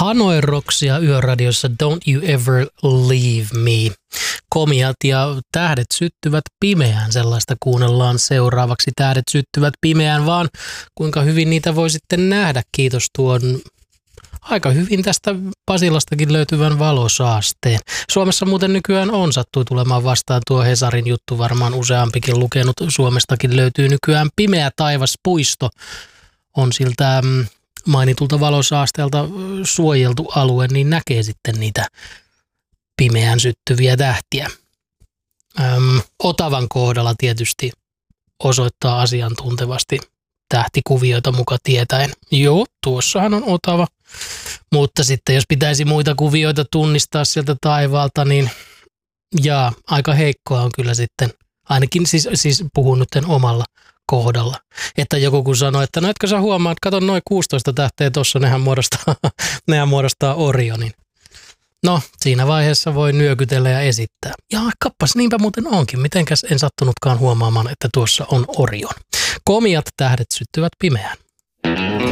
Hanoi Rocksia Yöradiossa Don't You Ever Leave Me. Komiat ja tähdet syttyvät pimeään, sellaista kuunnellaan seuraavaksi. Tähdet syttyvät pimeään, vaan kuinka hyvin niitä voi sitten nähdä. Kiitos tuon aika hyvin tästä Pasilastakin löytyvän valosaasteen. Suomessa muuten nykyään sattui tulemaan vastaan tuo Hesarin juttu, varmaan useampikin lukenut. Suomestakin löytyy nykyään Pimeä taivas puisto. On siltä mainitulta valosaasteelta suojeltu alue, niin näkee sitten niitä pimeään syttyviä tähtiä. Otavan kohdalla tietysti osoittaa asiantuntevasti tähtikuvioita muka tietäen. Joo, tuossahan on Otava. Mutta sitten jos pitäisi muita kuvioita tunnistaa sieltä taivaalta, niin aika heikkoa on kyllä sitten. Ainakin siis puhun nyt omalla kohdalla. Että joku kun sanoo, että no etkö sä huomaa, että kato noin 16 tähteä tuossa, nehän muodostaa Orionin. No, siinä vaiheessa voi nyökytellä ja esittää. Ja kappas, niinpä muuten onkin. Mitenkäs en sattunutkaan huomaamaan, että tuossa on Orion. Komiat tähdet syttyvät pimeään.